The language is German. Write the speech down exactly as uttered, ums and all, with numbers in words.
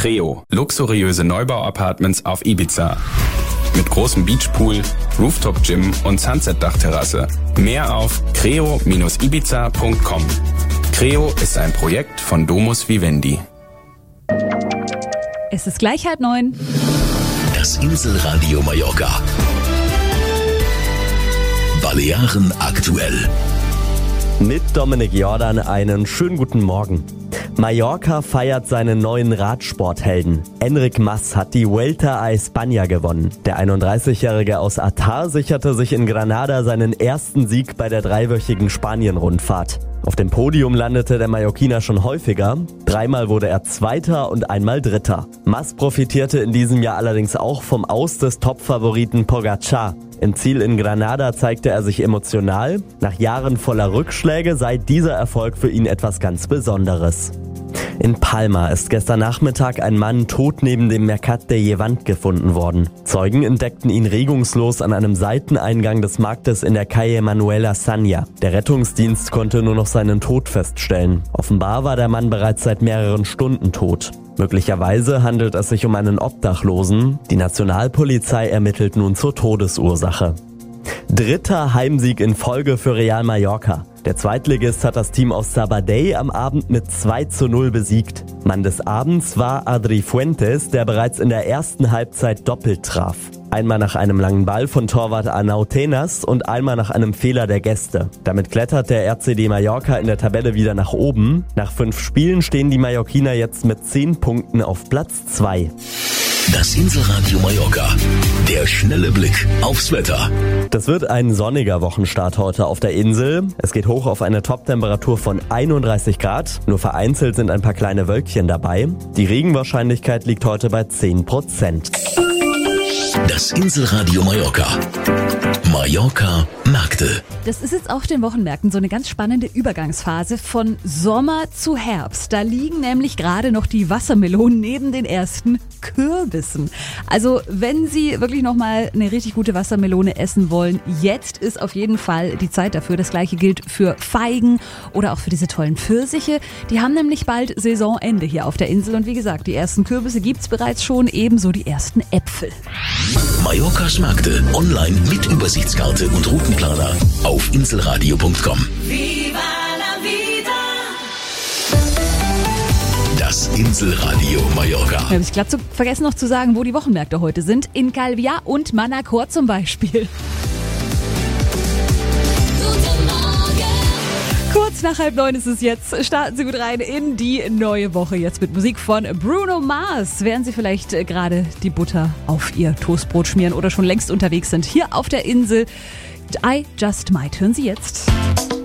Creo, luxuriöse Neubau-Apartments auf Ibiza. Mit großem Beachpool, Rooftop-Gym und Sunset-Dachterrasse. Mehr auf creo Bindestrich ibiza Punkt com. Creo ist ein Projekt von Domus Vivendi. Es ist gleich halb neun. Das Inselradio Mallorca. Balearen aktuell. Mit Dominik Jordan einen schönen guten Morgen. Mallorca feiert seinen neuen Radsporthelden. Enric Mas hat die Vuelta a España gewonnen. Der einunddreißigjährige aus Artar sicherte sich in Granada seinen ersten Sieg bei der dreiwöchigen Spanien-Rundfahrt. Auf dem Podium landete der Mallorquiner schon häufiger. Dreimal wurde er Zweiter und einmal Dritter. Mas profitierte in diesem Jahr allerdings auch vom Aus des Topfavoriten Pogacar. Im Ziel in Granada zeigte er sich emotional. Nach Jahren voller Rückschläge sei dieser Erfolg für ihn etwas ganz Besonderes. In Palma ist gestern Nachmittag ein Mann tot neben dem Mercat de Llevant gefunden worden. Zeugen entdeckten ihn regungslos an einem Seiteneingang des Marktes in der Calle Manuela Sanya. Der Rettungsdienst konnte nur noch seinen Tod feststellen. Offenbar war der Mann bereits seit mehreren Stunden tot. Möglicherweise handelt es sich um einen Obdachlosen. Die Nationalpolizei ermittelt nun zur Todesursache. Dritter Heimsieg in Folge für Real Mallorca. Der Zweitligist hat das Team aus Sabadell am Abend mit zwei zu null besiegt. Mann des Abends war Adri Fuentes, der bereits in der ersten Halbzeit doppelt traf. Einmal nach einem langen Ball von Torwart Arnau Tenas und einmal nach einem Fehler der Gäste. Damit klettert der R C D Mallorca in der Tabelle wieder nach oben. Nach fünf Spielen stehen die Mallorquiner jetzt mit zehn Punkten auf Platz zwei. Das Inselradio Mallorca. Der schnelle Blick aufs Wetter. Das wird ein sonniger Wochenstart heute auf der Insel. Es geht hoch auf eine Toptemperatur von einunddreißig Grad. Nur vereinzelt sind ein paar kleine Wölkchen dabei. Die Regenwahrscheinlichkeit liegt heute bei zehn Prozent. Das Inselradio Mallorca. Mallorca Märkte. Das ist jetzt auf den Wochenmärkten so eine ganz spannende Übergangsphase von Sommer zu Herbst. Da liegen nämlich gerade noch die Wassermelonen neben den ersten Kürbissen. Also wenn Sie wirklich nochmal eine richtig gute Wassermelone essen wollen, jetzt ist auf jeden Fall die Zeit dafür. Das gleiche gilt für Feigen oder auch für diese tollen Pfirsiche. Die haben nämlich bald Saisonende hier auf der Insel. Und wie gesagt, die ersten Kürbisse gibt's bereits schon, ebenso die ersten Äpfel. Mallorcas Märkte online mit Übersichtskarte und Routenplaner auf inselradio Punkt com. Viva la vida. Das Inselradio Mallorca. Da habe ich glatt so vergessen noch zu sagen, wo die Wochenmärkte heute sind. In Calvià und Manacor zum Beispiel. Guten Morgen. Kurz nach halb neun ist es jetzt. Starten Sie gut rein in die neue Woche. Jetzt mit Musik von Bruno Mars. Während Sie vielleicht gerade die Butter auf Ihr Toastbrot schmieren oder schon längst unterwegs sind. Hier auf der Insel. I Just Might. Hören Sie jetzt.